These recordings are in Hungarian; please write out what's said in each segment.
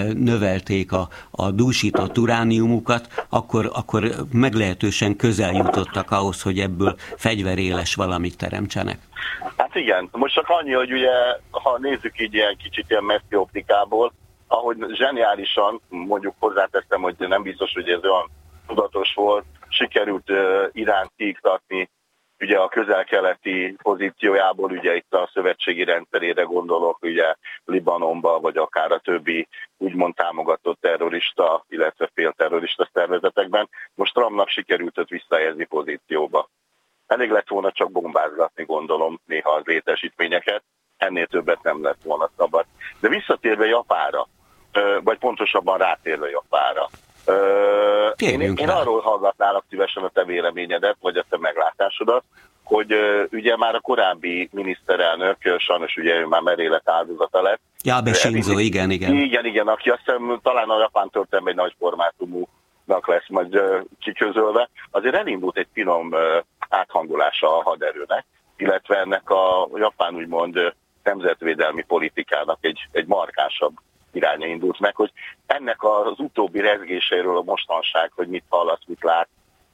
növelték a dúsított urániumukat, akkor meglehetősen közel jutottak ahhoz, hogy ebből fegyveréles valamit teremtsenek. Hát igen, most csak annyi, hogy ugye, ha nézzük így ilyen kicsit ilyen messzi optikából, ahogy zseniálisan, mondjuk hozzáteszem, hogy nem biztos, hogy ez olyan tudatos volt, sikerült Iránt kiiktatni ugye a közel-keleti pozíciójából, ugye itt a szövetségi rendszerére gondolok, ugye Libanonba, vagy akár a többi úgymond támogatott terrorista, illetve félterrorista szervezetekben. Most Trumpnak sikerült őt visszahelyezni pozícióba. Elég lett volna csak bombázgatni, gondolom, néha az létesítményeket, ennél többet nem lett volna szabad. De visszatérve Japánra, vagy pontosabban rátérve Japánra, én arról hallgatnálak szívesen a te véleményedet, vagy a te meglátásodat, hogy ugye már a korábbi miniszterelnök, sajnos ugye ő már merénylet áldozata lett. Abe Shinzo, igen. Igen, aki azt hiszem talán a japán történelem egy nagy formátumúnak lesz majd kiközölve. Azért elindult egy finom áthangolása a haderőnek, illetve ennek a japán úgymond nemzetvédelmi politikának egy markánsabb iránya indult meg, hogy ennek az utóbbi rezgéséről a mostanság, hogy mit hallasz, mit lát,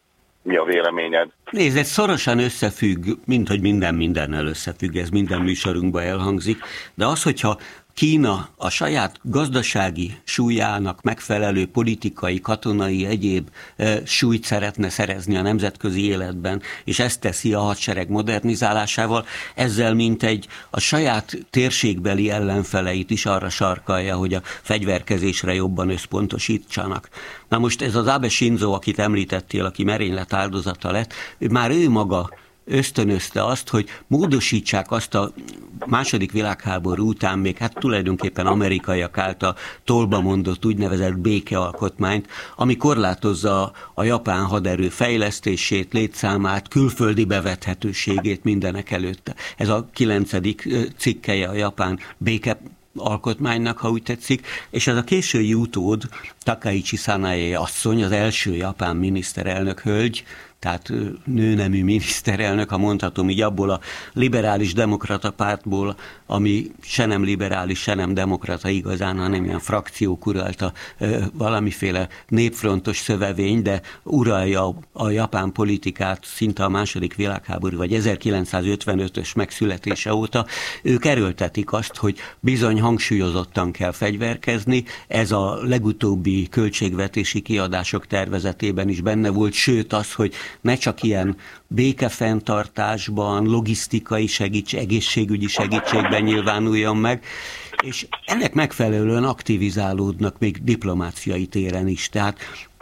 mi a véleményed? Nézd, ez szorosan összefügg, mint hogy mindennel összefügg, ez minden műsorunkban elhangzik, de az, hogyha Kína a saját gazdasági súlyának megfelelő politikai, katonai, egyéb súlyt szeretne szerezni a nemzetközi életben, és ezt teszi a hadsereg modernizálásával, ezzel mintegy a saját térségbeli ellenfeleit is arra sarkalja, hogy a fegyverkezésre jobban összpontosítsanak. Na most ez az Abe Shinzo, akit említettél, aki merénylet áldozata lett, már ő maga ösztönözte azt, hogy módosítsák azt a második világháború után még hát tulajdonképpen amerikaiak által tolba mondott úgynevezett békealkotmányt, ami korlátozza a japán haderő fejlesztését, létszámát, külföldi bevethetőségét mindenek előtt. Ez a 9. cikkelye a japán békealkotmánynak, ha úgy tetszik, és ez a késői utód, Takaichi Sanae asszony, az első japán miniszterelnök hölgy, tehát nőnemű miniszterelnök, ha mondhatom így, abból a liberális demokrata pártból, ami se nem liberális, se nem demokrata igazán, hanem ilyen frakciók uralta valamiféle népfrontos szövevény, de uralja a japán politikát szinte a második világháború, vagy 1955-ös megszületése óta. Ők erőltetik azt, hogy bizony hangsúlyozottan kell fegyverkezni, ez a legutóbbi költségvetési kiadások tervezetében is benne volt, sőt az, hogy ne csak ilyen békefenntartásban, logisztikai segítség, egészségügyi segítségben nyilvánuljon meg, és ennek megfelelően aktivizálódnak még diplomáciai téren is. Tehát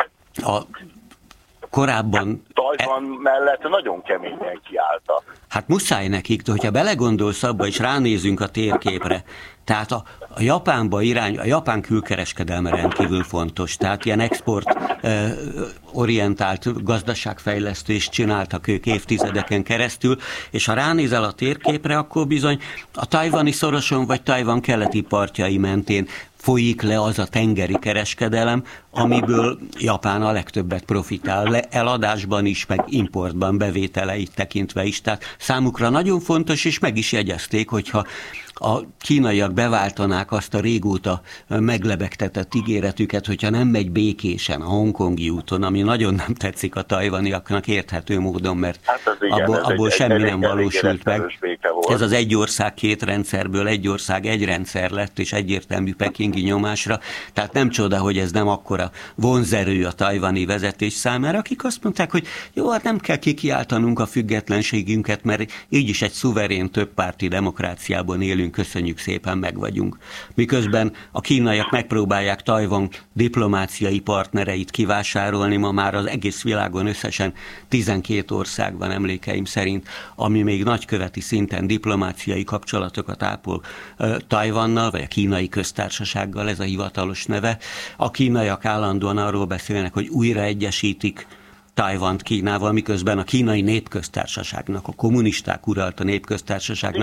korábban... Tajvan mellett nagyon keményen kiálltak. Hát muszáj nekik, de hogyha belegondolsz abba, és ránézünk a térképre, tehát a Japánba a japán külkereskedelme rendkívül fontos, tehát ilyen export orientált gazdaságfejlesztést csináltak ők évtizedeken keresztül, és ha ránézel a térképre, akkor bizony a tajvani szoroson vagy Tajvan keleti partjai mentén folyik le az a tengeri kereskedelem, amiből Japán a legtöbbet profitál, eladásban is, meg importban, bevételeit tekintve is. Tehát számukra nagyon fontos, és meg is jegyezték, hogyha a kínaiak beváltanák azt a régóta meglebegtetett ígéretüket, hogyha nem megy békésen a hongkongi úton, ami nagyon nem tetszik a tajvaniaknak érthető módon, mert hát abból semmi nem valósult meg. Ez az egy ország két rendszerből egy ország egy rendszer lett, és egyértelmű pekingi nyomásra. Tehát nem csoda, hogy ez nem akkora vonzerő a tajvani vezetés számára, akik azt mondták, hogy jó, hát nem kell kikiáltanunk a függetlenségünket, mert így is egy szuverén többpárti demokráciában élünk, köszönjük szépen, meg vagyunk. Miközben a kínaiak megpróbálják Tajvan diplomáciai partnereit kivásárolni, ma már az egész világon összesen 12 ország van emlékeim szerint, ami még nagyköveti szinten diplomáciai kapcsolatokat ápol Tajvannal, vagy a Kínai Köztársasággal, ez a hivatalos neve. A kínaiak állandóan arról beszélnek, hogy újra egyesítik Tajvant Kínával, miközben a Kínai Népköztársaságnak, a kommunisták uralta Népköztársaságnak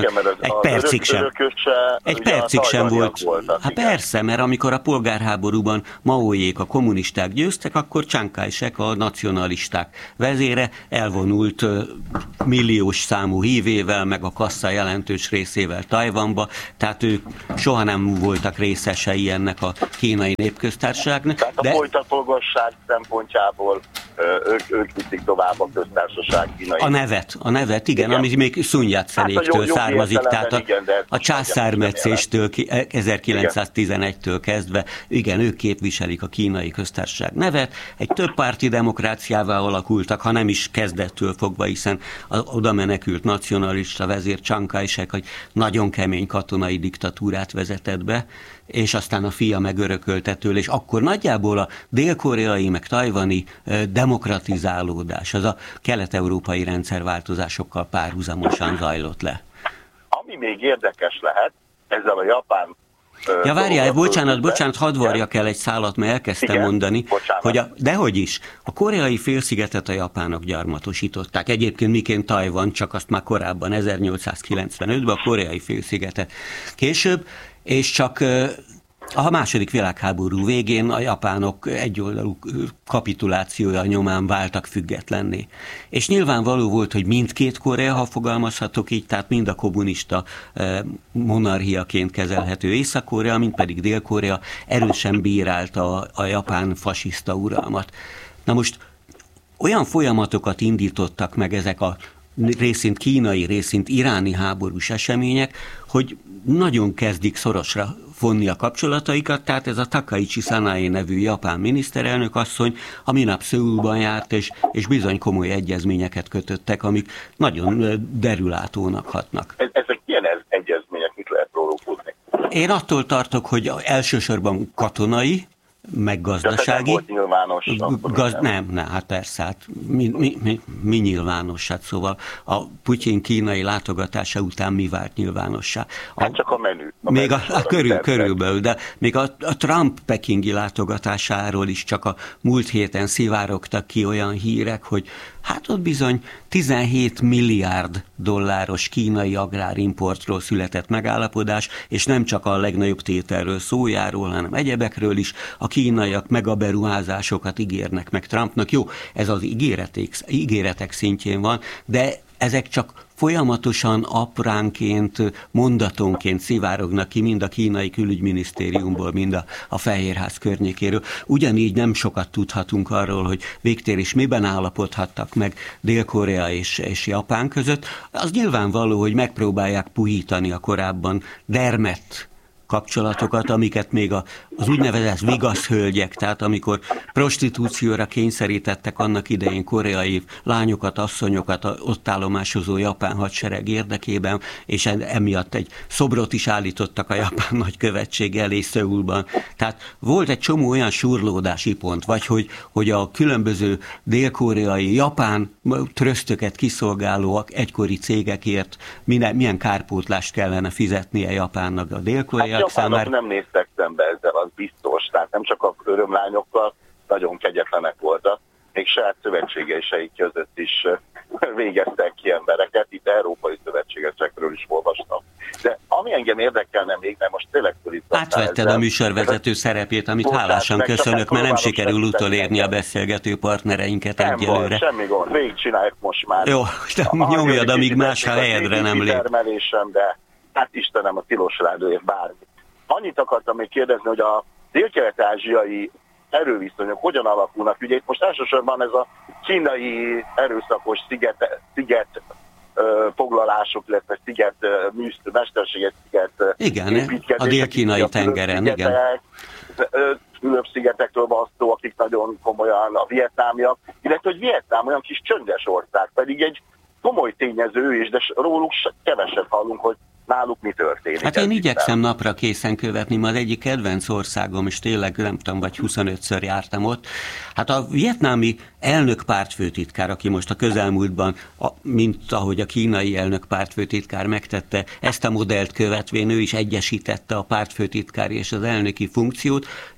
egy percig sem volt. Hát persze, mert amikor a polgárháborúban Maóék, a kommunisták győztek, akkor Chiang Kai-shek, a nacionalisták vezére elvonult milliós számú hívével, meg a kassa jelentős részével Tajvanba, tehát ők soha nem voltak részesei ennek a Kínai Népköztársaságnak. Tehát a folytatólagosság szempontjából ők viszik tovább a köztársaság kínai. A nevet, igen. Ami még Sun Yat-senéktől származik, tehát a császármetszéstől 1911-től kezdve, igen, ők képviselik a Kínai Köztársaság nevet, egy többpárti demokráciává alakultak, ha nem is kezdettől fogva, hiszen oda menekült nacionalista vezér Chiang Kai-shek, hogy nagyon kemény katonai diktatúrát vezetett be, és aztán a fia megörökölte tőle, és akkor nagyjából a dél-koreai meg tajvani demokratizálódás, az a kelet-európai rendszerváltozásokkal párhuzamosan zajlott le. Ami még érdekes lehet, ezzel a japán... Ja, várjál, bocsánat, hadd varjak el egy szálat, mert elkezdtem mondani, hogy dehogy is, a koreai félszigetet a japánok gyarmatosították. Egyébként miként Tajvan, csak azt már korábban, 1895-ben a koreai félszigetet később, és csak a második világháború végén a japánok egyoldalú kapitulációja nyomán váltak függetlenné. És nyilvánvaló volt, hogy mindkét Korea, ha fogalmazhatok így, tehát mind a kommunista monarchiaként kezelhető Észak-Korea, mind pedig Dél-Korea erősen bírálta a japán fasiszta uralmat. Na most olyan folyamatokat indítottak meg ezek a részint kínai, részint iráni háborús események, hogy nagyon kezdik szorosra vonni a kapcsolataikat, tehát ez a Takaichi Sanae nevű japán miniszterelnök asszony, a minap Szöulban járt, és bizony komoly egyezményeket kötöttek, amik nagyon derülátónak hatnak. Ezek milyen egyezmények, mit lehet róluk tudni? Én attól tartok, hogy elsősorban katonai, meg gazdasági. Volt nyilvános. Nem, hát persze, hát mi nyilvános, hát szóval a Putyin kínai látogatása után mi vált nyilvánossá? Hát csak a menü. Még körülbelül, de még a Trump pekingi látogatásáról is csak a múlt héten szivárogtak ki olyan hírek, hogy hát ott bizony 17 milliárd dolláros kínai agrárimportról született megállapodás, és nem csak a legnagyobb tételről, szójáról, hanem egyebekről is. A kínaiak megaberuházásokat ígérnek meg Trumpnak. Jó, ez az ígéretek szintjén van, de ezek csak folyamatosan apránként, mondatonként szivárognak ki mind a kínai külügyminisztériumból, mind a Fehérház környékéről. Ugyanígy nem sokat tudhatunk arról, hogy végtére is miben állapodhattak meg Dél-Korea és Japán között. Az nyilvánvaló, hogy megpróbálják puhítani a korábban dermedt kapcsolatokat, amiket még az úgynevezett vigaszhölgyek, tehát amikor prostitúcióra kényszerítettek annak idején koreai lányokat, asszonyokat ott állomásozó japán hadsereg érdekében, és emiatt egy szobrot is állítottak a japán nagykövetség elé Szöulban. Tehát volt egy csomó olyan surlódási pont, vagy hogy a különböző dél-koreai, japán trösztöket kiszolgáló egykori cégekért milyen kárpótlást kellene fizetnie Japánnak a dél-koreai. Japánok nem néztek szembe ezzel, az biztos. Tehát nem csak a örömlányokkal, nagyon kegyetlenek voltak. Még saját szövetségeseik között is végeztek ki embereket. Itt európai szövetségesekről is olvastam. De ami engem érdekelne még, mert most tényleg átvetted a műsorvezető szerepét, amit hálásan köszönök, mert nem sikerül utolérni a beszélgető partnereinket egyelőre. Semmi gond, végigcsináljuk most már. Jó, nyomjad, amíg más helyedre nem lép. De hát Istenem, a tilos rádióért bármi. Annyit akartam még kérdezni, hogy a dél-kelet-ázsiai erőviszonyok hogyan alakulnak. Ugye itt most elsősorban ez a kínai erőszakos sziget foglalások, illetve mesterséges sziget. Igen, a dél-kínai tengeren, igen. Fülöp-szigetekről van szó, akik nagyon komolyan a vietnámiak, illetve hogy Vietnám olyan kis csöndes ország, pedig egy komoly tényező is, de róluk keveset hallunk, hogy náluk mi történik. Hát én igyekszem napra készen követni, ma az egyik kedvenc országom, és tényleg nem tudom, vagy 25-ször jártam ott. Hát a vietnámi elnök pártfőtitkár, aki most a közelmúltban, mint ahogy a kínai elnök pártfőtitkár megtette, ezt a modellt követvén ő is egyesítette a pártfőtitkári és az elnöki funkciót. Ő a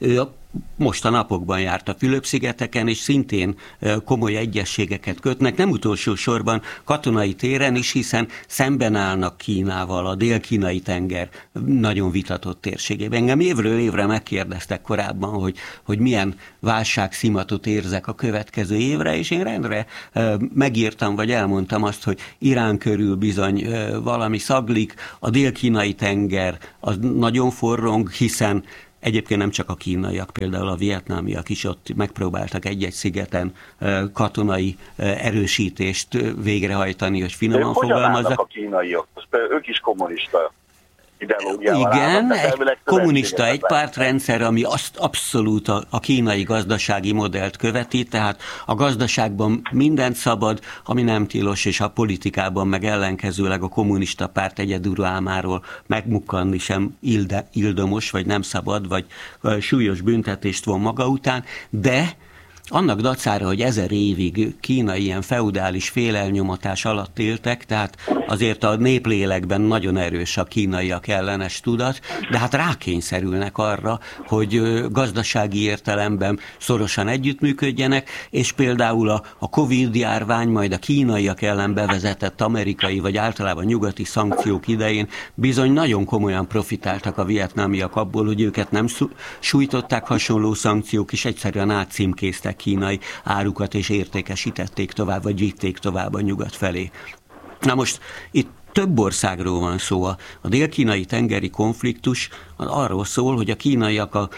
most a napokban járt a Fülöp-szigeteken, és szintén komoly egyezségeket kötnek, nem utolsó sorban katonai téren is, hiszen szemben állnak Kínával, a dél-kínai tenger nagyon vitatott térségében. Engem évről évre megkérdeztek korábban, hogy milyen válságszimatot érzek a következő évre, és én rendre megírtam, vagy elmondtam azt, hogy Irán körül bizony valami szaglik, a dél-kínai tenger az nagyon forrong, hiszen egyébként nem csak a kínaiak, például a vietnámiak is ott megpróbáltak egy-egy szigeten katonai erősítést végrehajtani, hogy finoman fogalmazza. Hogyan a kínaiak? Ők is kommunista ideológiával igen, állnak, egy kommunista egypártrendszer, ami abszolút a kínai gazdasági modellt követi, tehát a gazdaságban mindent szabad, ami nem tilos, és a politikában meg ellenkezőleg a kommunista párt egyeduralmáról megmukkanni sem ildomos, vagy nem szabad, vagy súlyos büntetést von maga után, de annak dacára, hogy 1000 évig Kína ilyen feudális félelnyomatás alatt éltek, tehát azért a néplélekben nagyon erős a kínaiak ellenes tudat, de hát rákényszerülnek arra, hogy gazdasági értelemben szorosan együttműködjenek, és például a Covid-járvány majd a kínaiak ellen bevezetett amerikai, vagy általában nyugati szankciók idején bizony nagyon komolyan profitáltak a vietnámiak abból, hogy őket nem sújtották hasonló szankciók, és egyszerűen átcímkéztek kínai árukat, és értékesítették tovább, vagy vitték tovább a nyugat felé. Na most itt több országról van szó. A dél-kínai tengeri konfliktus arról szól, hogy a kínaiak a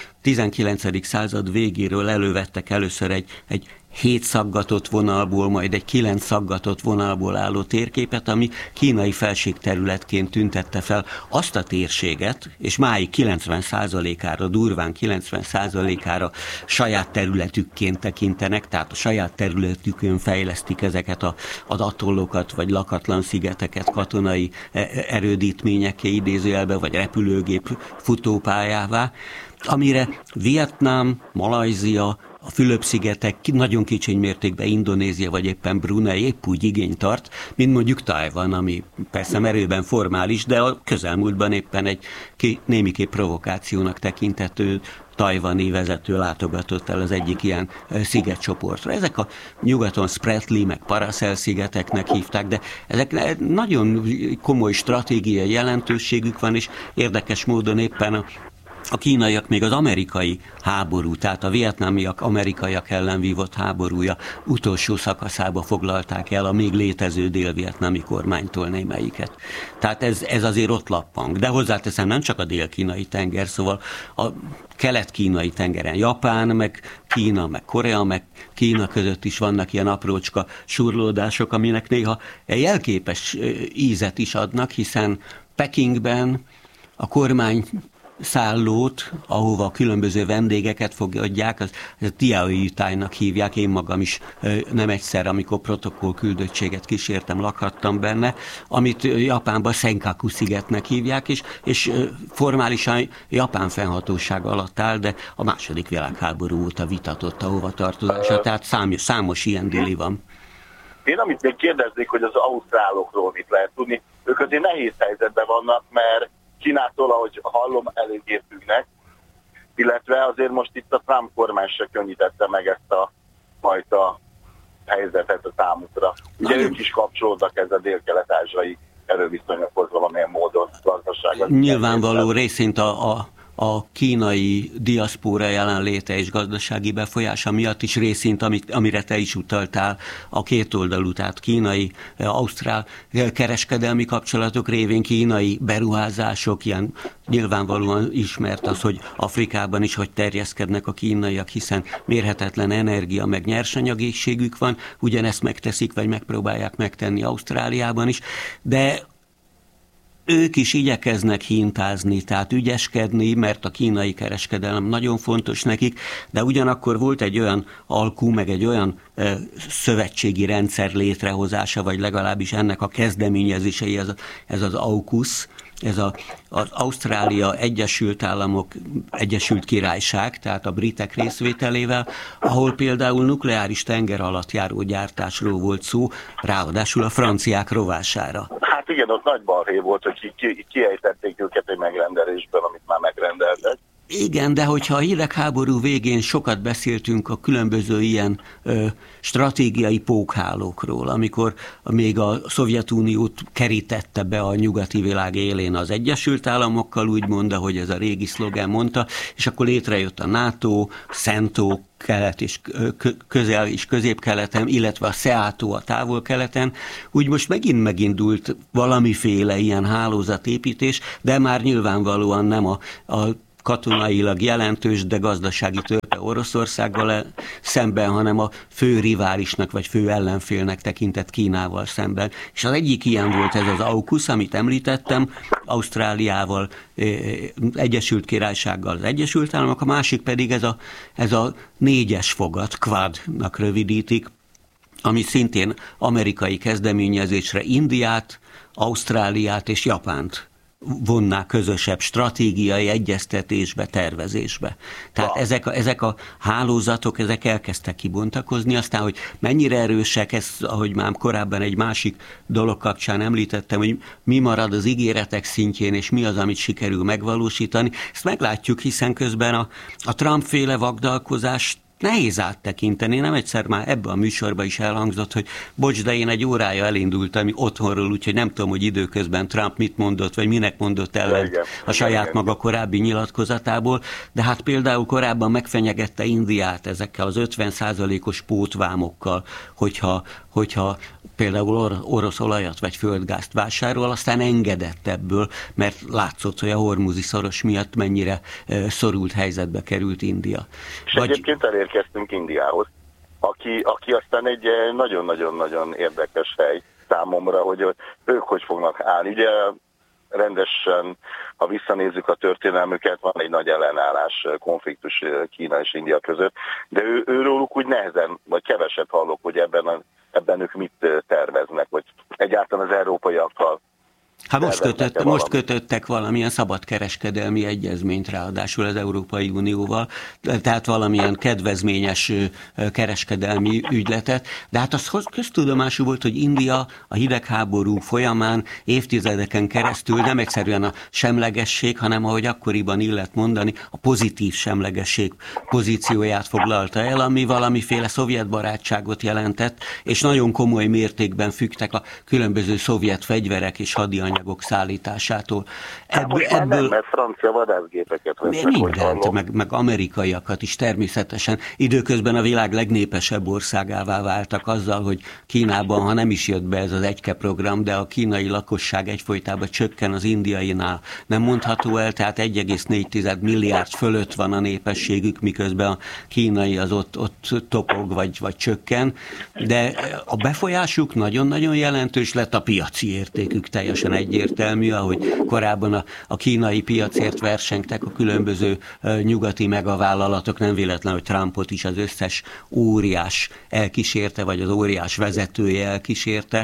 19. század végéről elővettek először egy 7 szaggatott vonalból, majd egy 9 szaggatott vonalból álló térképet, ami kínai felségterületként tüntette fel azt a térséget, és máig 90%-ára, durván 90%-ára saját területükként tekintenek, tehát a saját területükön fejlesztik ezeket az atollokat, vagy lakatlan szigeteket katonai erődítményekké idézőjelbe, vagy repülőgép futópályává, amire Vietnám, Malajzia, a Fülöp-szigetek, nagyon kicsiny mértékben Indonézia vagy éppen Brunei épp úgy igényt tart, mint mondjuk Tajvan, ami persze merőben formális, de a közelmúltban éppen egy némiképp provokációnak tekintető tajvani vezető látogatott el az egyik ilyen szigetcsoportra. Ezek a nyugaton Spratly, meg Paracel szigeteknek hívták, de ezek nagyon komoly stratégiai jelentőségük van, és érdekes módon éppen a kínaiak még az amerikai háború, tehát a vietnámiak amerikaiak ellen vívott háborúja utolsó szakaszába foglalták el a még létező dél-vietnámi kormánytól némelyiket. Tehát ez azért ott lappang. De hozzáteszem, nem csak a dél-kínai tenger, szóval a kelet-kínai tengeren Japán, meg Kína, meg Korea, meg Kína között is vannak ilyen aprócska surlódások, aminek néha jelképes ízet is adnak, hiszen Pekingben a kormány szállót, ahova a különböző vendégeket fogadják, ez a Tiaoyutájnak hívják, én magam is nem egyszer, amikor protokollküldöttséget kísértem, lakhattam benne, amit Japánban Senkaku szigetnek hívják, és formálisan Japán fennhatóság alatt áll, de a II. Világháború óta vitatott a hovatartozása, tehát számos ilyen dili van. Én amit még kérdeznék, hogy az ausztrálokról mit lehet tudni, ők azért nehéz helyzetben vannak, mert Kínától, ahogy hallom, eléggé függnek, illetve azért most itt a Trump kormány se könnyítette meg ezt a fajta helyzetet a számukra. Ugye ők is kapcsolódnak ez a dél-kelet-ázsiai erőviszonyokhoz valamilyen módon gazdaságban. Nyilvánvaló részint a kínai diaszpóra jelenléte és gazdasági befolyása miatt is részint, amire te is utaltál, a kétoldalú, tehát kínai, ausztrál kereskedelmi kapcsolatok révén kínai beruházások, ilyen nyilvánvalóan ismert az, hogy Afrikában is hogy terjeszkednek a kínaiak, hiszen mérhetetlen energia meg nyersanyagészségük van, ugyanezt megteszik, vagy megpróbálják megtenni Ausztráliában is, de ők is igyekeznek hintázni, tehát ügyeskedni, mert a kínai kereskedelem nagyon fontos nekik, de ugyanakkor volt egy olyan alkú, meg egy olyan szövetségi rendszer létrehozása, vagy legalábbis ennek a kezdeményezései, ez az AUKUS, ez az Ausztrália Egyesült Államok, Egyesült Királyság, tehát a britek részvételével, ahol például nukleáris tengeralattjáró gyártásról volt szó, ráadásul a franciák rovására. Hát igen, ott nagy balhé volt, hogy kiejtették őket egy megrendelésben, amit már megrendeltek. Igen, de hogyha a hidegháború végén sokat beszéltünk a különböző ilyen stratégiai pókhálókról, amikor még a Szovjetuniót kerítette be a nyugati világ élén az Egyesült Államokkal, úgymond, ahogy ez a régi szlogán mondta, és akkor létrejött a NATO, CENTO, kelet és közel és középkeleten, illetve a SEATO a távol-keleten, úgy most megint megindult valamiféle ilyen hálózatépítés, de már nyilvánvalóan nem a katonailag jelentős, de gazdasági törpe Oroszországgal szemben, hanem a fő riválisnak vagy fő ellenfélnek tekintett Kínával szemben. És az egyik ilyen volt ez az AUKUS, amit említettem, Ausztráliával, Egyesült Királysággal az Egyesült Államok, a másik pedig ez a 4-es fogat, Quad-nak rövidítik, ami szintén amerikai kezdeményezésre Indiát, Ausztráliát és Japánt vonná közösebb stratégiai egyeztetésbe, tervezésbe. Tehát ezek a hálózatok, ezek elkezdtek kibontakozni, aztán, hogy mennyire erősek, ezt, ahogy már korábban egy másik dolog kapcsán említettem, hogy mi marad az ígéretek szintjén, és mi az, amit sikerül megvalósítani, ezt meglátjuk, hiszen közben a Trump-féle vagdalkozást nehéz áttekinteni, nem egyszer már ebbe a műsorba is elhangzott, hogy bocs, de én egy órája elindultam otthonról, úgyhogy nem tudom, hogy időközben Trump mit mondott, vagy minek mondott ellen a saját maga korábbi nyilatkozatából, de hát például korábban megfenyegette Indiát ezekkel az 50%-os pótvámokkal, hogyha például orosz olajat vagy földgázt vásárol, aztán engedett ebből, mert látszott, hogy a Hormuzi szoros miatt mennyire szorult helyzetbe került India. És egyébként elérkeztünk Indiához, aki aztán egy nagyon-nagyon-nagyon érdekes hely számomra, hogy ők hogy fognak állni. Ugye rendesen, ha visszanézzük a történelmüket, van egy nagy ellenállás, konfliktus Kína és India között, de őróluk úgy nehezen, vagy keveset hallok, hogy ebben ők mit terveznek, vagy egyáltalán az európaiakkal. Hát most kötöttek valamilyen szabadkereskedelmi egyezményt ráadásul az Európai Unióval, tehát valamilyen kedvezményes kereskedelmi ügyletet, de hát az köztudomású volt, hogy India a hidegháború folyamán évtizedeken keresztül nem egyszerűen a semlegesség, hanem ahogy akkoriban illet mondani, a pozitív semlegesség pozícióját foglalta el, ami valamiféle szovjet barátságot jelentett, és nagyon komoly mértékben függtek a különböző szovjet fegyverek és hadianyagok szállításától. Ebből nem, mert francia vadászgépeket vesznek, mindent, meg amerikaiakat is természetesen. Időközben a világ legnépesebb országává váltak azzal, hogy Kínában, ha nem is jött be ez az egyke program, de a kínai lakosság egyfolytában csökken az indiainál. Nem mondható el, tehát 1,4 milliárd fölött van a népességük, miközben a kínai az ott topog, vagy csökken, de a befolyásuk nagyon-nagyon jelentős lett, a piaci értékük teljesen egyértelmű, ahogy korábban a kínai piacért versengtek a különböző nyugati megavállalatok, nem véletlen, hogy Trumpot is az összes óriás elkísérte, vagy az óriás vezetője elkísérte,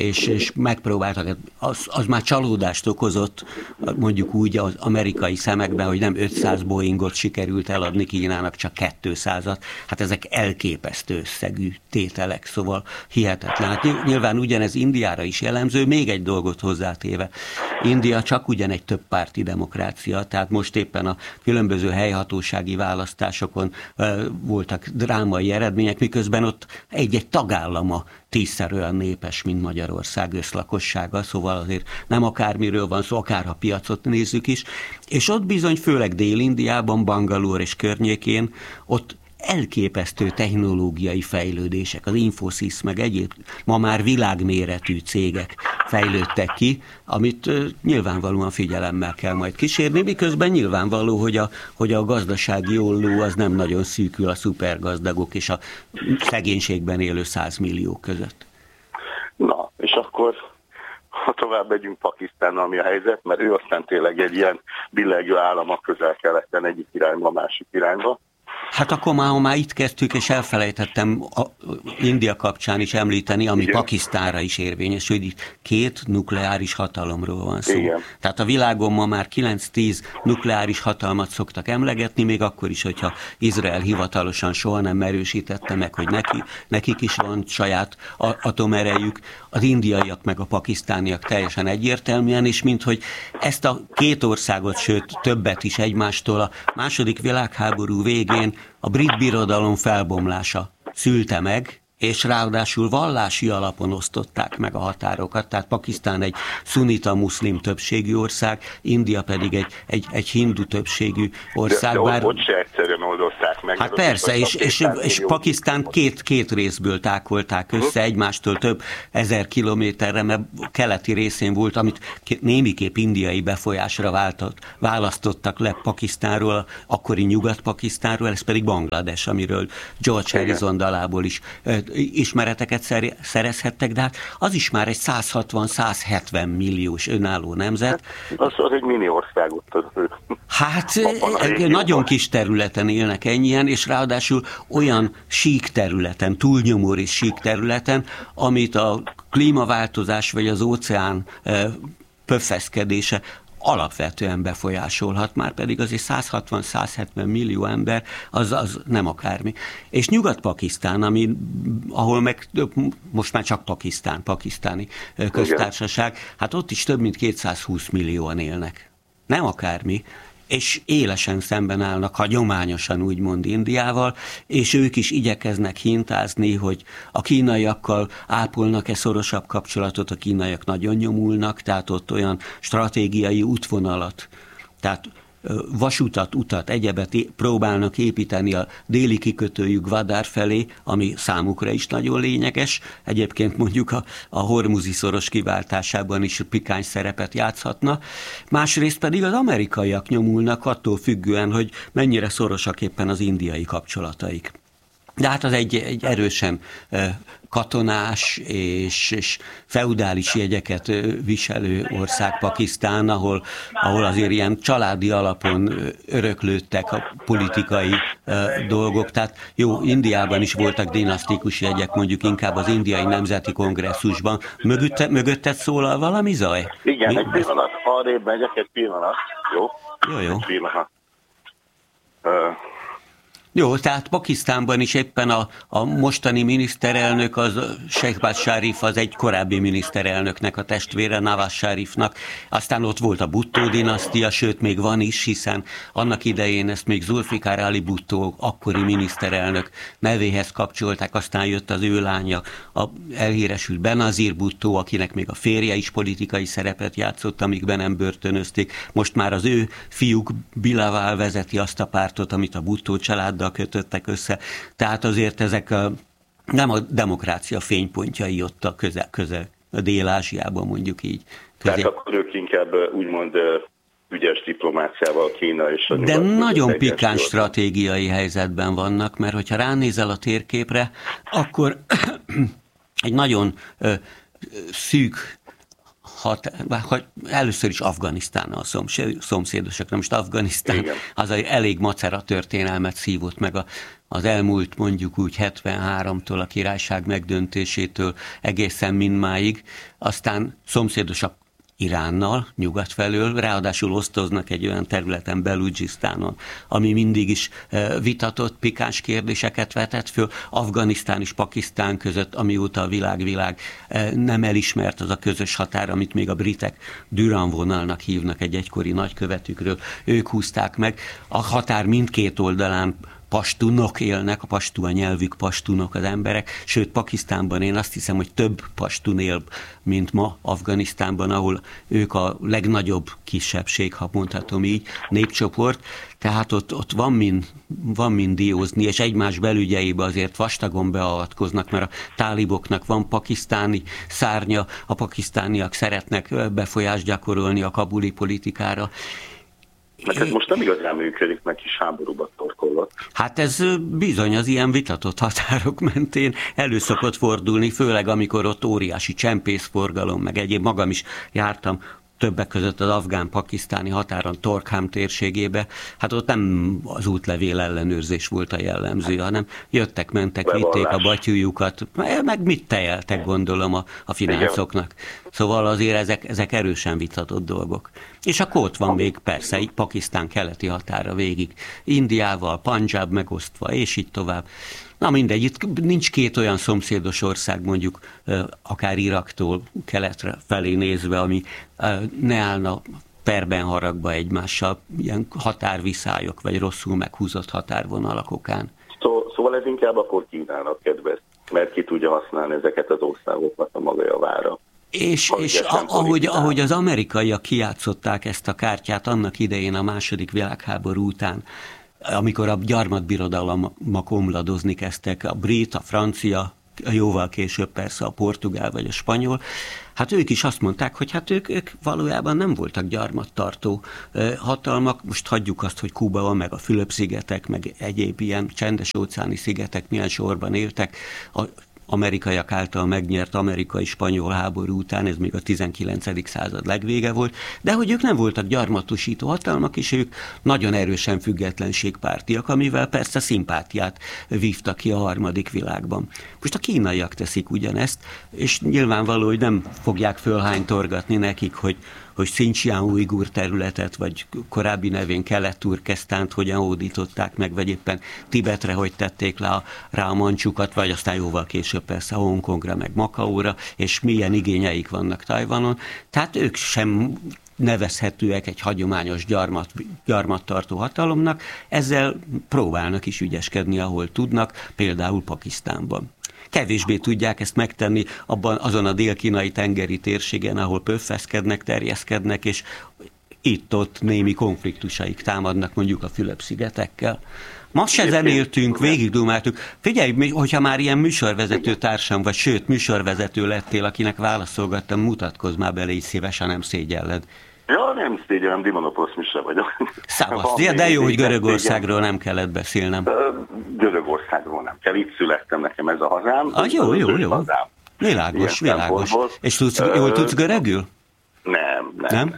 és megpróbáltak, az már csalódást okozott, mondjuk úgy az amerikai szemekben, hogy nem 500 Boeingot sikerült eladni Kínának, csak 200-at. Hát ezek elképesztő összegű tételek, szóval hihetetlen. Hát nyilván ugyanez Indiára is jellemző, még egy dolgot hozzátéve. India csak ugyan egy többpárti demokrácia, tehát most éppen a különböző helyhatósági választásokon voltak drámai eredmények, miközben ott egy tagállama 10-szer olyan népes, mint Magyarország összlakossága, szóval azért nem akármiről van szó, akár ha piacot nézzük is, és ott bizony, főleg Dél-Indiában, Bangalore és környékén, ott elképesztő technológiai fejlődések, az Infosys meg egyéb ma már világméretű cégek fejlődtek ki, amit nyilvánvalóan figyelemmel kell majd kísérni, miközben nyilvánvaló, hogy a gazdasági olló az nem nagyon szűkül a szupergazdagok és a szegénységben élő 100 millió között. Na, és akkor ha tovább megyünk Pakisztánnal, mi a helyzet, mert ő aztán tényleg egy ilyen billegő állam a Közel-Keleten, egyik irányba, másik irányba. Hát akkor ha már itt kezdtük, és elfelejtettem India kapcsán is említeni, ami igen. Pakisztánra is érvényes, hogy itt 2 nukleáris hatalomról van szó. Igen. Tehát a világon ma már 9-10 nukleáris hatalmat szoktak emlegetni, még akkor is, hogyha Izrael hivatalosan soha nem erősítette meg, hogy nekik is van saját atomerejük, az indiaiak meg a pakisztániak teljesen egyértelműen, és minthogy ezt a 2 országot, sőt többet is egymástól a második világháború végén a brit birodalom felbomlása szülte meg, és ráadásul vallási alapon osztották meg a határokat, tehát Pakisztán egy szunita muszlim többségű ország, India pedig egy hindu többségű ország. De ott se egyszerűen oldozták meg. Hát persze, és Pakisztán két részből tákolták össze egymástól több 1000 kilométerre, mert keleti részén volt, amit némiképp indiai befolyásra választottak le Pakisztánról, akkori Nyugat-Pakisztánról, ez pedig Banglades, amiről George Harrison dalából is ismereteket szerezhettek, de hát az is már egy 160-170 milliós önálló nemzet. Az egy mini ország ott. Hát nagyon kis területen élnek ennyien, és ráadásul olyan sík területen, túlnyomó és sík területen, amit a klímaváltozás vagy az óceán pöffeszkedése alapvetően befolyásolhat, már pedig azért 160-170 millió ember, az nem akármi. És Nyugat-Pakisztán, ahol meg most már csak pakisztáni köztársaság, hát ott is több mint 220 millióan élnek. Nem akármi, és élesen szemben állnak hagyományosan úgymond Indiával, és ők is igyekeznek hintázni, hogy a kínaiakkal ápolnak-e szorosabb kapcsolatot, a kínaiak nagyon nyomulnak, tehát ott olyan stratégiai útvonalat, tehát vasutat, egyebet próbálnak építeni a déli kikötőjük Gwadar felé, ami számukra is nagyon lényeges. Egyébként mondjuk a Hormuzi szoros kiváltásában is pikány szerepet játszhatna. Másrészt pedig az amerikaiak nyomulnak attól függően, hogy mennyire szorosak éppen az indiai kapcsolataik. De hát az egy erősen katonás és feudális jegyeket viselő ország Pakisztán, ahol azért ilyen családi alapon öröklődtek a politikai dolgok. Tehát jó, Indiában is voltak dinasztikus jegyek, mondjuk inkább az indiai nemzeti kongresszusban. Mögötted szólal valami zaj? Igen, egy pillanat. Arrébb megyek, egy pillanat. Jó? Jó. Egy pillanat. Jó, tehát Pakisztánban is éppen a mostani miniszterelnök, az Shehbaz Sharif, az egy korábbi miniszterelnöknek a testvére, Nawaz Sharifnak. Aztán ott volt a Bhutto dinasztia, sőt még van is, hiszen annak idején ezt még Zulfikar Ali Bhutto, akkori miniszterelnök nevéhez kapcsolták, aztán jött az ő lánya, a elhíresült Benazir Bhutto, akinek még a férje is politikai szerepet játszott, amíg nem börtönözték. Most már az ő fiúk Bilawal vezeti azt a pártot, amit a Bhutto család kötöttek össze. Tehát azért ezek nem a demokrácia fénypontjai ott a közel a Dél-Ázsiában, mondjuk így. Tehát akkor ők inkább úgymond ügyes diplomáciával Kína és a De nagyon pikáns stratégiai helyzetben vannak, mert hogyha ránézel a térképre, akkor egy nagyon szűk először is Afganisztán a szomszédosokra. Most Afganisztán igen. Az elég macera történelmet szívott meg az elmúlt mondjuk úgy 73-tól a királyság megdöntésétől egészen mindmáig. Aztán szomszédosak Iránnal, nyugat felől, ráadásul osztoznak egy olyan területen, Beludzsisztánon, ami mindig is vitatott, pikáns kérdéseket vetett föl, Afganisztán és Pakisztán között, amióta a világ nem elismert az a közös határ, amit még a britek Durand vonalnak hívnak egy egykori nagykövetükről, ők húzták meg. A határ mindkét oldalán pastunok élnek, a pastu a nyelvük, pastunok az emberek, sőt Pakisztánban én azt hiszem, hogy több pastun él, mint ma Afganisztánban, ahol ők a legnagyobb kisebbség, ha mondhatom így, népcsoport, tehát ott van mind diózni, és egymás belügyeibe azért vastagon beavatkoznak, mert a táliboknak van pakisztáni szárnya, a pakisztániak szeretnek befolyást gyakorolni a kabuli politikára. Mert ez most nem igazán működik, meg kis háborúba torkollott. Hát ez bizony az ilyen vitatott határok mentén elő szokott fordulni, főleg amikor ott óriási csempészforgalom, meg egyéb magam is jártam többek között az afgán-pakisztáni határon Torkham térségébe, hát ott nem az útlevél ellenőrzés volt a jellemző, hanem jöttek, mentek, vitték a batyújukat, meg mit tejeltek, gondolom, a fináncoknak. Szóval azért ezek erősen vitatott dolgok. És akkor ott van még persze Pakisztán keleti határa végig, Indiával, Punjab megosztva, és így tovább. Na mindegy, itt nincs két olyan szomszédos ország, mondjuk akár Iraktól keletre felé nézve, ami ne állna perben haragba egymással, ilyen határviszályok, vagy rosszul meghúzott határvonalak okán. Szóval ez inkább akkor Kínának kedvez, mert ki tudja használni ezeket az országokat a maga javára. És ahogy az amerikaiak kijátszották ezt a kártyát annak idején a II. Világháború után, amikor a gyarmatbirodalmak omladozni kezdtek, a brit, a francia, jóval később persze a portugál vagy a spanyol, hát ők is azt mondták, hogy hát ők valójában nem voltak gyarmattartó hatalmak. Most hagyjuk azt, hogy Kuba, meg a Fülöp-szigetek, meg egyéb ilyen csendes-óceáni szigetek milyen sorban éltek. A amerikaiak által megnyert amerikai-spanyol háború után, ez még a 19. század legvége volt, de hogy ők nem voltak gyarmatosító hatalmak, és ők nagyon erősen függetlenségpártiak, amivel persze szimpátiát vívtak ki a harmadik világban. Most a kínaiak teszik ugyanezt, és nyilvánvaló, hogy nem fogják fölhánytorgatni nekik, hogy Xinjiang ujgur területet, vagy korábbi nevén Kelet-Turkesztánt hogyan hódították meg, vagy éppen Tibetre hogy tették rá a mancsukat, vagy aztán jóval később persze Hongkongra, meg Makaóra, és milyen igényeik vannak Tajvanon. Tehát ők sem nevezhetőek egy hagyományos gyarmattartó hatalomnak, ezzel próbálnak is ügyeskedni, ahol tudnak, például Pakisztánban. Kevésbé tudják ezt megtenni azon a dél-kínai tengeri térségen, ahol pöffeszkednek, terjeszkednek, és itt-ott némi konfliktusaik támadnak mondjuk a Fülöp-szigetekkel. Ma se zenéltünk, végigdumáltuk. Figyelj, hogyha már ilyen műsorvezető társam vagy, sőt, műsorvezető lettél, akinek válaszolgattam, mutatkozz már bele, így szívesen, nem szégyelled. Ja, nem szégyellem, Dimanopolis Mise vagyok. Szavasz, de jó, hogy Görögországról nem kellett beszélnem. Görögországról nem kell, itt születtem, nekem ez a hazám. Jó. Hazám. Világos. És jól tudsz görögül? Nem.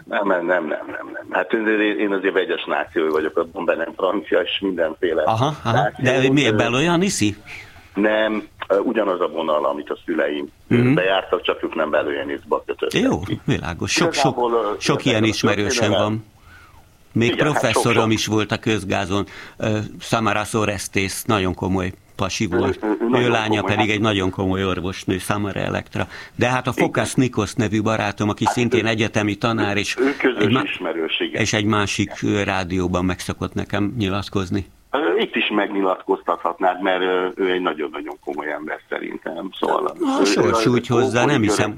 Hát én azért vegyes náció vagyok, abban bennem francia és mindenféle. Aha. De miért olyan iszi? Nem, ugyanaz a vonal, amit a szüleim bejártak, csak ők nem Belőjenészbe kötöttek. Jó, világos. Sok ilyen ismerősen van. Még igen, professzorom is volt a közgázon, Samaras Orestes, nagyon komoly pasi volt. Ő lánya pedig egy nagyon komoly orvosnő, Samara Elektra. De hát a Fokas Nikos nevű barátom, aki szintén egyetemi tanár, és egy másik rádióban meg szokott nekem nyilatkozni. Itt is megnyilatkoztathatnád, mert ő egy nagyon-nagyon komoly ember szerintem. Szóval a sors úgy hozzá, nem hiszem.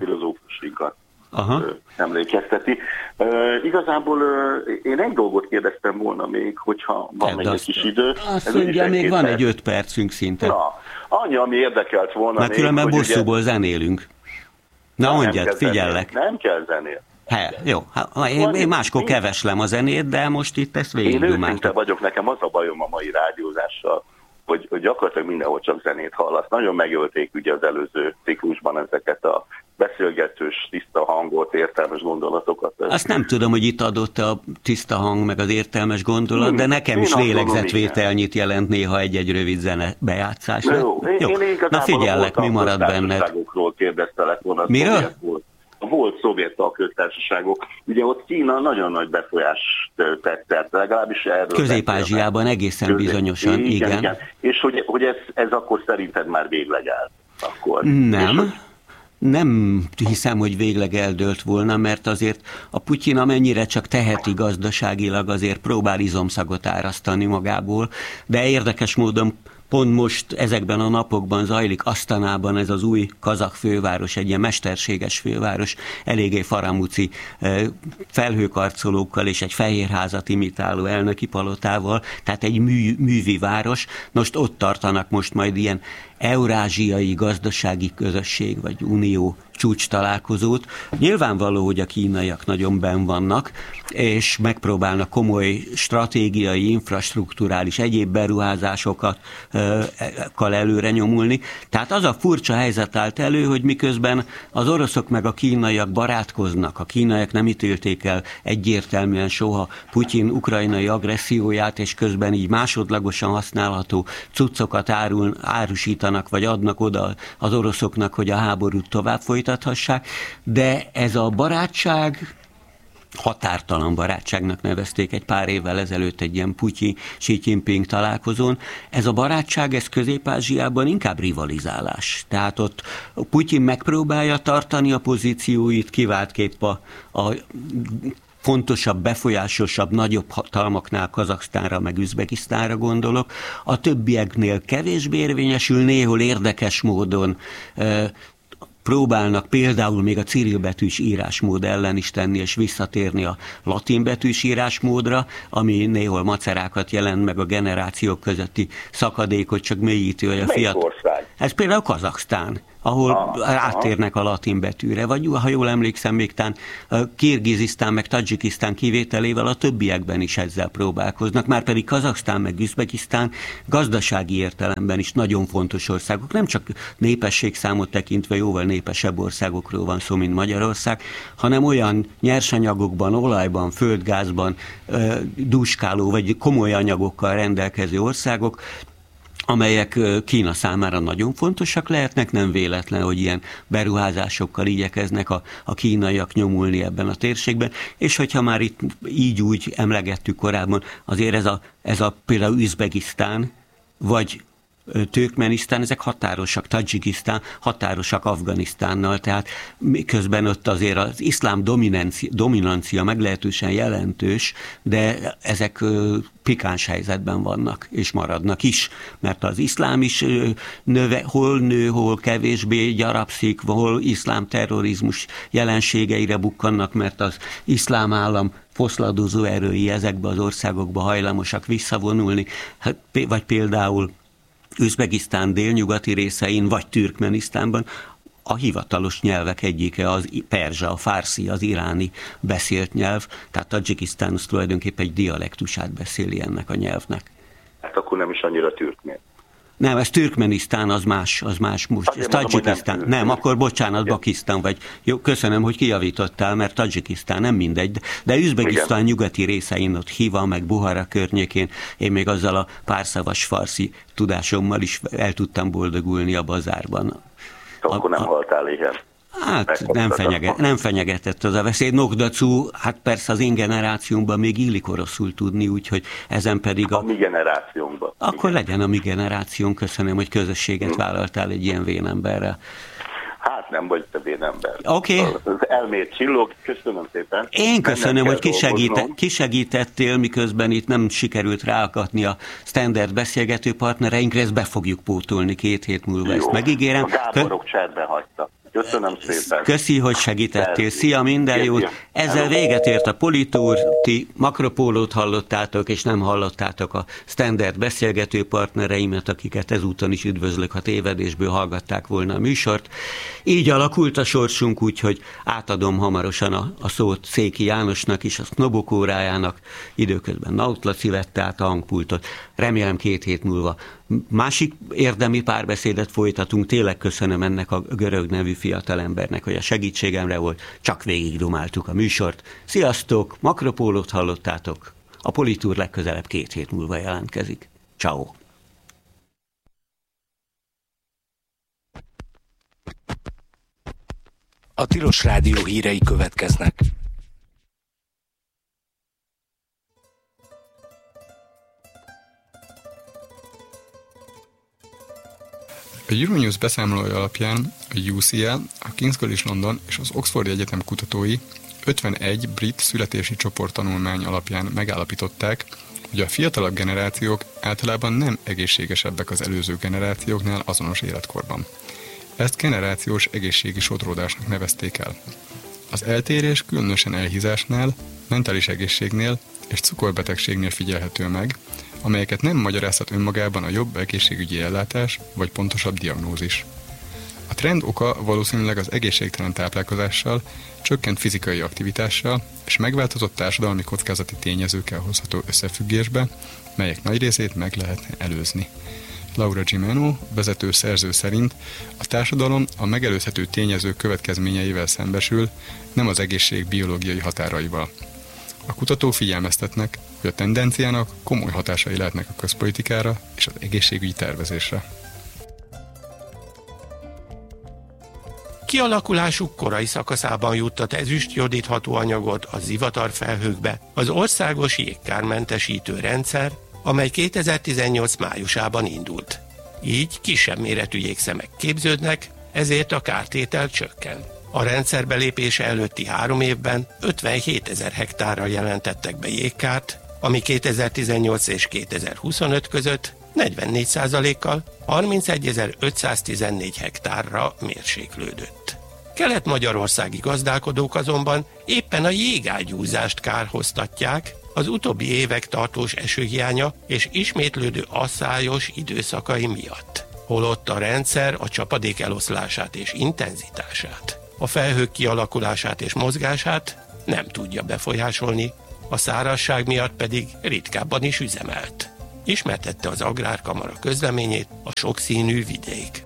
Emlékezteti. Igazából én egy dolgot kérdeztem volna még, hogyha van még egy kis idő. Azt mondja, még van egy 5 percünk szinte. Na, annyi, ami érdekelt volna még, különben bosszúból zenélünk. Na mondjad, figyellek. Nem kell zenélni. Jó, én máskor keveslem a zenét, de most itt ezt végigdumáltam. Én őszinte vagyok, nekem az a bajom a mai rádiózással, hogy gyakorlatilag mindenhol csak zenét hallasz. Nagyon megölték ugye az előző ciklusban ezeket a beszélgetős, tiszta hangot, értelmes gondolatokat. Azt nem tudom, hogy itt adott a tiszta hang, meg az értelmes gondolat, de nekem is lélegzetvételnyit jelent néha egy-egy rövid zene bejátszás. Jó. Na figyellek, mi marad benned? Kérdeztelek volna. Miről? Volt szovjet tagköztársaságok. Ugye ott Kína nagyon nagy befolyást tett, legalábbis erről. Közép-Ázsiában egészen bizonyosan, igen. És hogy ez akkor szerinted már végleg állt? Akkor. Nem hiszem, hogy végleg eldőlt volna, mert azért a Putyin amennyire csak teheti gazdaságilag, azért próbál izomszagot árasztani magából, de érdekes módon pont most ezekben a napokban zajlik Asztanában ez az új kazak főváros, egy ilyen mesterséges főváros, eléggé faramúci felhőkarcolókkal és egy fehérházat imitáló elnöki palotával, tehát egy művi város. Most ott tartanak most majd ilyen eurázsiai gazdasági közösség vagy unió csúcs találkozót. Nyilvánvaló, hogy a kínaiak nagyon benn vannak, és megpróbálnak komoly stratégiai, infrastrukturális, egyéb beruházásokat előre nyomulni. Tehát az a furcsa helyzet állt elő, hogy miközben az oroszok meg a kínaiak barátkoznak, a kínaiak nem ítélték el egyértelműen soha Putyin ukrajnai agresszióját, és közben így másodlagosan használható cuccokat árusítanak, vagy adnak oda az oroszoknak, hogy a háborút tovább folytathassák, de ez a barátság, határtalan barátságnak nevezték egy pár évvel ezelőtt egy ilyen Putyin-Xi Jinping találkozón. Ez a barátság, ez Közép-Ázsiában inkább rivalizálás. Tehát ott Putyin megpróbálja tartani a pozícióit, kiváltképp a fontosabb, befolyásosabb, nagyobb hatalmaknál, Kazaksztánra, meg Üzbegisztánra gondolok. A többieknél kevésbé érvényesül, néhol érdekes módon próbálnak például még a cirilbetűs írásmód ellen is tenni, és visszatérni a latinbetűs írásmódra, ami néhol macerákat jelent, meg a generációk közötti szakadékot csak mélyíti, hogy a fiatal. Ez például Kazaksztán, ahol áttérnek a latin betűre, vagy ha jól emlékszem, még tán Kirgizisztán meg Tadzsikisztán kivételével a többiekben is ezzel próbálkoznak, már pedig Kazaksztán meg Üzbegisztán gazdasági értelemben is nagyon fontos országok, nem csak népességszámot tekintve jóval népesebb országokról van szó, mint Magyarország, hanem olyan nyersanyagokban, olajban, földgázban, dúskáló vagy komoly anyagokkal rendelkező országok, amelyek Kína számára nagyon fontosak lehetnek, nem véletlen, hogy ilyen beruházásokkal igyekeznek a kínaiak nyomulni ebben a térségben, és hogyha már itt így úgy emlegettük korábban, azért ez a például Üzbegisztán, vagy Türkmenisztán, ezek határosak, Tadzsikisztán határosak Afganisztánnal, tehát miközben ott azért az iszlám dominancia meglehetősen jelentős, de ezek pikáns helyzetben vannak, és maradnak is, mert az iszlám is hol nő, hol kevésbé gyarapszik, hol iszlám terrorizmus jelenségeire bukkannak, mert az iszlám állam foszladozó erői ezekbe az országokba hajlamosak visszavonulni, vagy például Üzbegisztán délnyugati részein, vagy Türkmenisztánban a hivatalos nyelvek egyike az perzsa, a fárszi, az iráni beszélt nyelv, tehát Tadzsikisztán az tulajdonképpen egy dialektusát beszéli ennek a nyelvnek. Hát akkor nem is annyira türkmén. Nem, ez Türkmenisztán, az más most. Ez Tadzsikisztán. Nem, akkor bocsánat, Pakisztán vagy. Jó, köszönöm, hogy kijavítottál, mert Tadzsikisztán nem mindegy, de Üzbegisztán nyugati részein, ott Hiva, meg Buhara környékén, én még azzal a párszavas farszi tudásommal is el tudtam boldogulni a bazárban. Akkor nem haltál éhen. Hát nem fenyegetett az a veszély. Nokdacu, hát persze az én generációmban még illik oroszul tudni, úgyhogy ezen pedig a mi generációnkban. Akkor igen. Legyen a mi generáción, köszönöm, hogy közösséget vállaltál egy ilyen vénemberrel. Hát nem vagy te vénember. Oké. Az elmét csillog, köszönöm szépen. Én köszönöm, hogy kisegítettél, miközben itt nem sikerült ráakadni a standard beszélgető partnereinkre, ezt be fogjuk pótolni 2 hét múlva, ezt megígérem. A Gáborok cserbe hagyta. Köszönöm szépen. Köszi, hogy segítettél. Szia, minden jót. Ezzel véget ért a Politúr, ti Makropólót hallottátok, és nem hallottátok a standard beszélgető partnereimet, akiket ezúton is üdvözlök, ha tévedésből hallgatták volna a műsort. Így alakult a sorsunk, úgyhogy átadom hamarosan a szót Széki Jánosnak is, a Knobok órájának, időközben Naut Laci vette át a hangpultot. Remélem 2 hét múlva másik érdemi párbeszédet folytatunk. Tényleg köszönöm ennek a Görög nevű fiatalembernek, hogy a segítségemre volt, csak végigdumáltuk a műsort. Sziasztok, Makropólót hallottátok, a Politúr legközelebb 2 hét múlva jelentkezik. Ciao. A Tilos Rádió hírei következnek. A Euronews beszámolója alapján a UCL, a King's College London és az Oxfordi Egyetem kutatói 51 brit születési csoporttanulmány alapján megállapították, hogy a fiatalabb generációk általában nem egészségesebbek az előző generációknál azonos életkorban. Ezt generációs egészségi sodródásnak nevezték el. Az eltérés különösen elhízásnál, mentális egészségnél és cukorbetegségnél figyelhető meg, amelyeket nem magyarázhat önmagában a jobb egészségügyi ellátás, vagy pontosabb diagnózis. A trend oka valószínűleg az egészségtelen táplálkozással, csökkent fizikai aktivitással és megváltozott társadalmi kockázati tényezőkkel hozható összefüggésbe, melyek nagy részét meg lehetne előzni. Laura Gimeno, vezető szerző szerint a társadalom a megelőzhető tényezők következményeivel szembesül, nem az egészség biológiai határaival. A kutatók figyelmeztetnek, hogy a tendenciának komoly hatásai lehetnek a közpolitikára és az egészségügyi tervezésre. Kialakulásuk korai szakaszában juttat ezüstjodid hatóanyagot a zivatarfelhőkbe az országos jégkármentesítő rendszer, amely 2018 májusában indult. Így kisebb méretű jégszemek képződnek, ezért a kártétel csökken. A rendszer belépése előtti 3 évben 57 000 hektárral jelentettek be jégkárt, ami 2018 és 2025 között 44%-kal 31.514 hektárra mérséklődött. Kelet-magyarországi gazdálkodók azonban éppen a jégágyúzást kárhoztatják, az utóbbi évek tartós esőhiánya és ismétlődő asszályos időszakai miatt. Holott a rendszer a csapadék eloszlását és intenzitását, a felhők kialakulását és mozgását nem tudja befolyásolni, a szárazság miatt pedig ritkábban is üzemelt. Ismertette az Agrárkamara közleményét a sokszínű vidék.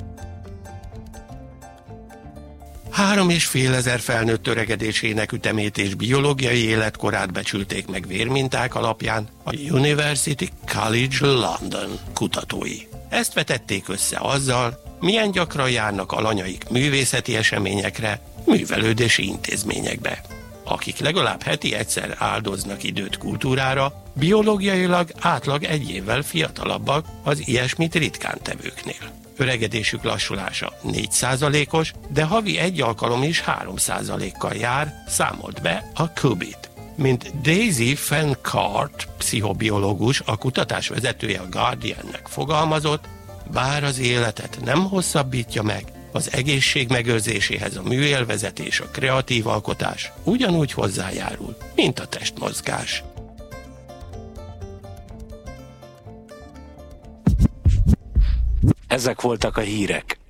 3500 felnőtt öregedésének ütemét és biológiai életkorát becsülték meg vérminták alapján a University College London kutatói. Ezt vetették össze azzal, milyen gyakran járnak alanyaik művészeti eseményekre, művelődési intézményekbe. Akik legalább heti egyszer áldoznak időt kultúrára, biológiailag átlag 1 évvel fiatalabbak az ilyesmit ritkán tevőknél. Öregedésük lassulása 4%-os, de havi 1 alkalom is 3%-kal jár, számolt be a Qubit. Mint Daisy Fencart, pszichobiológus, a kutatás vezetője a Guardiannek fogalmazott, bár az életet nem hosszabbítja meg, az egészség megőrzéséhez a műélvezet és a kreatív alkotás ugyanúgy hozzájárul, mint a testmozgás. Ezek voltak a hírek.